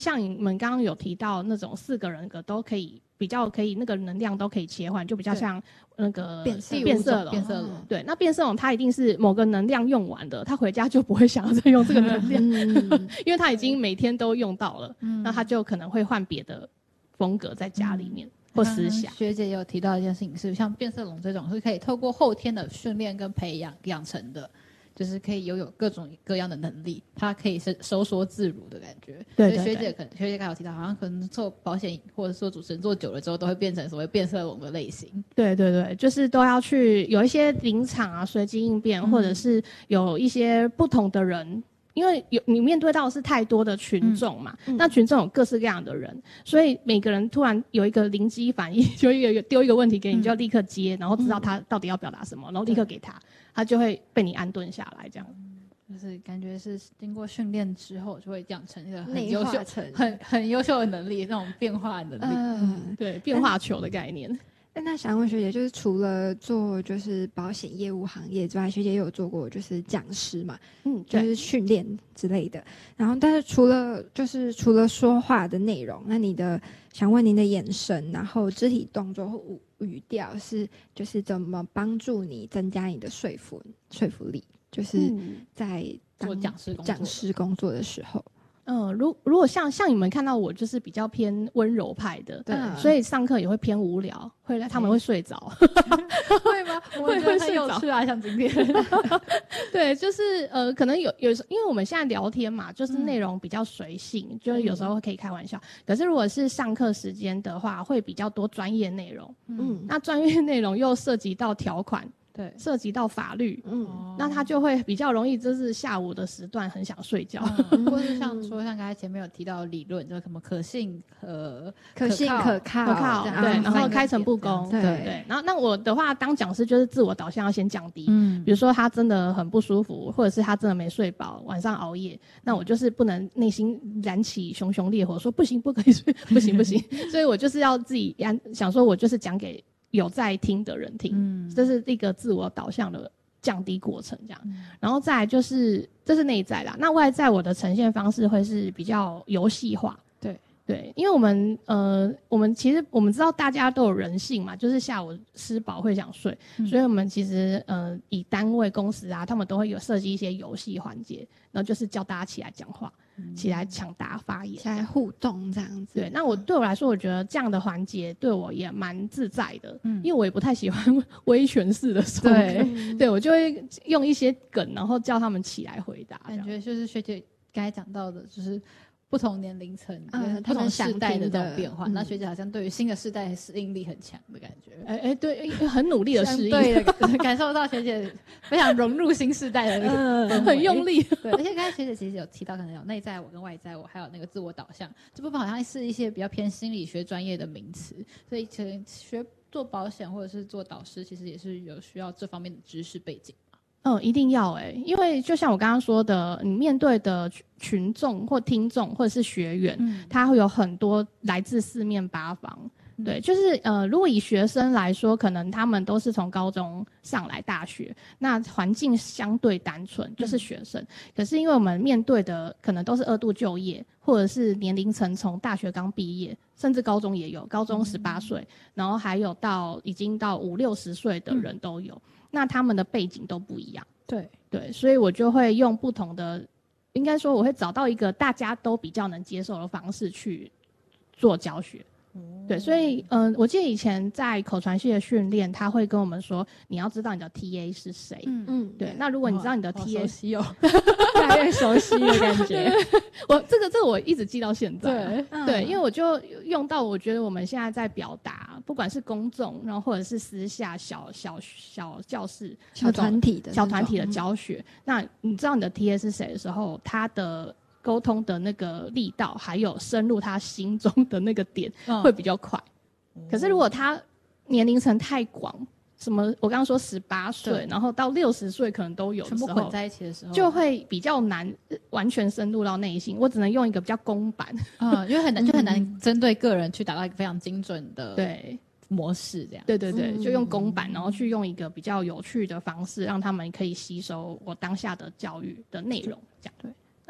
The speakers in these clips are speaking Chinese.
像你们刚刚有提到那种4个人格都可以比较可以那个能量都可以切换，就比较像那个变色龙。对，那变色龙它一定是某个能量用完的，它回家就不会想要再用这个能量，因为它已经每天都用到了，那它就可能会换别的风格在家里面。或思想。 学姐也有提到一件事情是，像变色龙这种是可以透过后天的训练跟培养养成的，就是可以拥有各种各样的能力，它可以是收缩自如的感觉。 对， 所以学姐刚才有提到，好像可能做保险或者说主持人做久了之后，都会变成所谓变色龙的类型。 对对对，就是都要去有一些临场啊，随机应变，或者是有一些不同的人。因为你面对到的是太多的群众嘛，那群众有各式各样的人，所以每个人突然有一个灵机反应，就丢一个问题给你，就要立刻接，然后知道他到底要表达什么，然后立刻给他就会被你安顿下来，这样。 就是感觉是经过训练之后，就会养成一个很优秀、很优秀的能力，那种变化的能力，对，变化球的概念。 那想问学姐，就是除了做就是保险业务行业之外，学姐也有做过就是讲师嘛，就是训练之类的。然后，但是除了说话的内容，那想问您的眼神，然后肢体动作或语调就是怎么帮助你增加你的说服力，就是在做讲师工作的时候。 如果像你们看到我就是比较偏温柔派的，对，所以上课也会偏无聊，他们会睡着， 会吗？会睡着啊，像今天， 对，就是可能有时候，因为我们现在聊天嘛，就是内容比较随性，就是有时候可以开玩笑。可是如果是上课时间的话，会比较多专业内容，那专业内容又涉及到条款。对，涉及到法律，那他就会比较容易，就是下午的时段很想睡觉， 或是像刚才前面有提到的理论，就是什么可信可靠， 对，然后开诚布公，对。然后那我的话，当讲师就是自我导向要先降低，比如说他真的很不舒服，或者是他真的没睡饱，晚上熬夜，那我就是不能内心燃起熊熊烈火，说不行，不可以睡，不行，所以我就是要自己想说，我就是讲给有在听的人听，这是一个自我导向的降低过程，这样。然后再来就是这是内在啦，那外在我的呈现方式会是比较游戏化，对，因为我们其实我们知道大家都有人性嘛，就是下午吃饱会想睡，所以我们其实以单位公司啊，他们都会有设计一些游戏环节，然后就是叫大家起来讲话。起来抢答发言， 起来互动这样子。 对，那对我来说，我觉得这样的环节对我也蛮自在的，因为我也不太喜欢威权式的授课，对，我就会用一些梗，然后叫他们起来回答。 感觉就是学姐刚才讲到的，就是不同年龄层、不同世代的这种变化。那学姐好像对于新的世代适应力很强的感觉。 对，很努力的适应， 对，感受到学姐非常融入新世代的那个很用力。 对，而且刚才学姐其实有提到，可能有内在我跟外在我，还有那个自我导向这部分，好像是一些比较偏心理学专业的名词。所以其实做保险或者是做导师，其实也是有需要这方面的知识背景。 一定要因为就像我刚刚说的，你面对的群众或听众或者是学员，他会有很多来自四面八方。对，就是如果以学生来说，可能他们都是从高中上来大学，那环境相对单纯，就是学生。可是因为我们面对的可能都是2度就业，或者是年龄层从大学刚毕业，甚至高中也有，高中18岁，然后还有已经到50-60岁的人都有。那他们的背景都不一样，对，所以我就会用不同的，应该说我会找到一个大家都比较能接受的方式去做教学。对，所以我记得以前在口传系的训练，他会跟我们说，你要知道你的 TA 是谁。对。那如果你知道你的 TA， 越来越熟悉的感觉。 这个我一直记到现在。对，因为我就用到，我觉得我们现在在表达，不管是公众，然后或者是私下小教室、 小团体的教学，那你知道你的 TA 是谁的时候，他的沟通的那个力道，还有深入他心中的那个点会比较快。可是如果他年龄层太广，什么我刚刚说18岁，然后到60岁可能都有的时候， 全部混在一起的时候， 就会比较难完全深入到内心。我只能用一个比较公版， 因为很难针对个人去达到一个非常精准的模式，这样。 对，就用公版，然后去用一个比较有趣的方式，让他们可以吸收我当下的教育的内容，这样。对。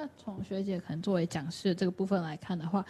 那从学姐可能作为讲师的这个部分来看的话，